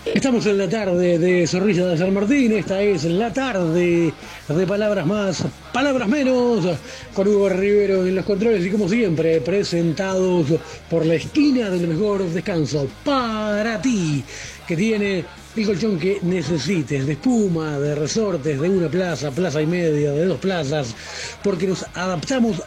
Estamos en la tarde de Zorrilla de San Martín, esta es la tarde de palabras más, palabras menos, con Hugo Rivero en los controles y como siempre presentados por la esquina del mejor descanso para ti, que tiene el colchón que necesites, de espuma, de resortes, de una plaza, plaza y media, de dos plazas, porque nos adaptamos